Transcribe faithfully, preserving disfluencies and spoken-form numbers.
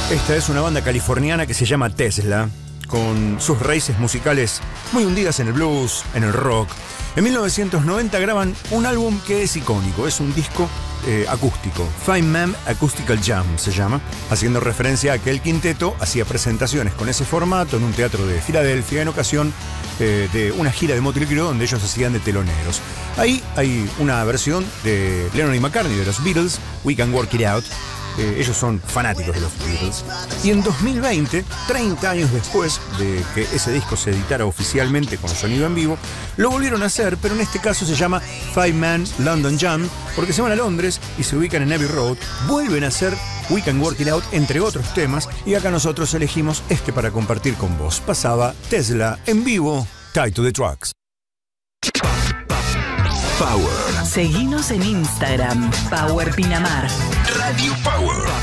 Esta es una banda californiana que se llama Tesla, con sus raíces musicales muy hundidas en el blues, en el rock. En mil novecientos noventa graban un álbum que es icónico, es un disco eh, acústico, Five Man Acoustical Jam se llama, haciendo referencia a que el quinteto hacía presentaciones con ese formato en un teatro de Filadelfia en ocasión eh, de una gira de Motley Crue donde ellos hacían de teloneros. Ahí hay una versión de Lennon y McCartney de los Beatles, We Can Work It Out. Eh, ellos son fanáticos de los Beatles. Y en dos mil veinte, treinta años después de que ese disco se editara oficialmente con sonido en vivo, lo volvieron a hacer, pero en este caso se llama Five Man London Jam, porque se van a Londres y se ubican en Abbey Road, vuelven a hacer We Can Work It Out, entre otros temas, y acá nosotros elegimos este para compartir con vos. Pasaba Tesla en vivo, Tied to the Tracks. Power. Seguinos en Instagram, Power Pinamar. Radio Power.